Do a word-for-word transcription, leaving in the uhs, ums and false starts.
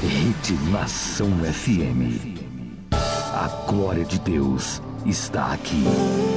Rede Nação F M. A glória de Deus está aqui.